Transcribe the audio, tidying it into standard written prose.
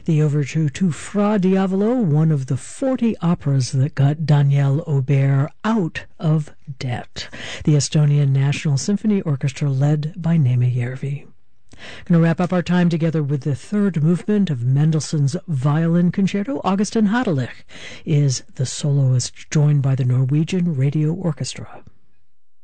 The overture to Fra Diavolo, one of the 40 operas that got Daniel Aubert out of debt. The Estonian National Symphony Orchestra led by Neeme Järvi. Going to wrap up our time together with the third movement of Mendelssohn's Violin Concerto. Augustin Hadelich is the soloist, joined by the Norwegian Radio Orchestra.